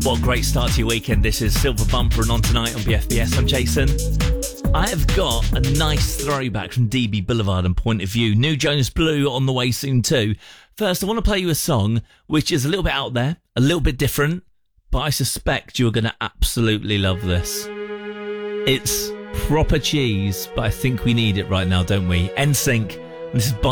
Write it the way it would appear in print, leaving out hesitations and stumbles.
What a great start to your weekend. This is Silver Bumper and On Tonight on BFBS. I'm Jason. I have got a nice throwback from DB Boulevard and Point of View. New Jonas Blue on the way soon too. First, I want to play you a song which is a little bit out there, a little bit different, but I suspect you're going to absolutely love this. It's proper cheese, but I think we need it right now, don't we? NSYNC. This is